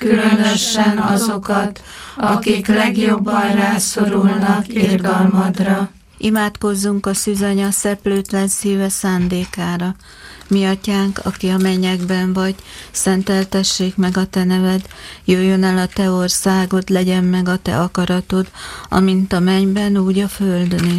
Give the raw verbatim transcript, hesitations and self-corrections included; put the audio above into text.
különösen azokat, akik legjobban rászorulnak irgalmadra. Imádkozzunk a szűzanya szeplőtlen szíve szándékára. Mi atyánk, aki a mennyekben vagy, szenteltessék meg a te neved, jöjjön el a te országod, legyen meg a te akaratod, amint a mennyben, úgy a földön is.